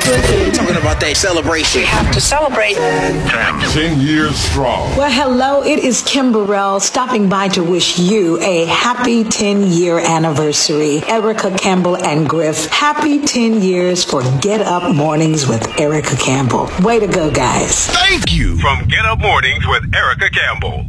Griffin. Talking about that celebration. We have to celebrate. 10 years strong. Well, hello, it is Kim Burrell stopping by to wish you a happy 10-year anniversary. Erica Campbell and Griff, happy 10 years for Get Up Mornings with Erica Campbell. Way to go, guys. Thank you from Get Up Mornings with Erica Campbell.